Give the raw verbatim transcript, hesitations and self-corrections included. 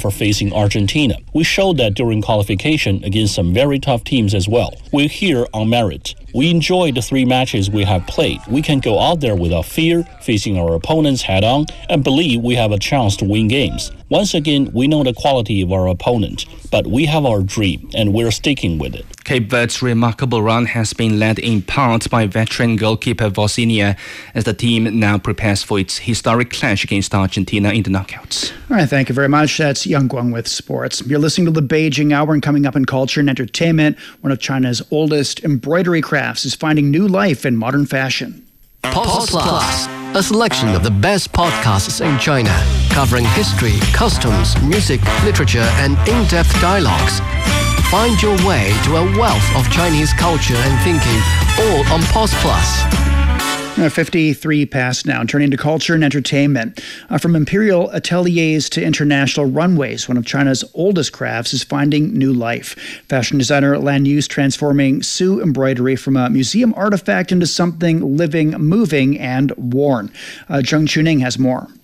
for facing Argentina. We showed that during qualification against some very tough teams as well. We're here on merit. We enjoy the three matches we have played. We can go out there without fear, facing our opponents head-on, and believe we have a chance to win games. Once again, we know the quality of our opponent, but we have our dream, and we're sticking with it. Cape Verde's remarkable run has been led in part by veteran goalkeeper Vocinia, as the team now prepares for its historic clash against Argentina in the knockouts. All right, thank you very much. That's Yang Guang with sports. You're listening to the Beijing Hour, and coming up in culture and entertainment, one of China's oldest embroidery crafts is finding new life in modern fashion. Pulse Plus, a selection of the best podcasts in China, covering history, customs, music, literature, and in-depth dialogues. Find your way to a wealth of Chinese culture and thinking, all on Pulse Plus. Uh, fifty-three past now, turning to culture and entertainment. Uh, from imperial ateliers to international runways, one of China's oldest crafts is finding new life. Fashion designer Lan Yu's transforming Su embroidery from a museum artifact into something living, moving, and worn. Uh, Zheng Chuning has more.